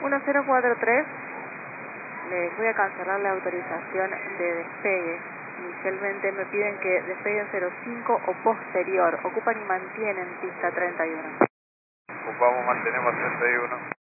1043, les voy a cancelar la autorización de despegue. Inicialmente me piden que despeguen 05 o posterior. Ocupan y mantienen pista 31. Ocupamos, mantenemos 31.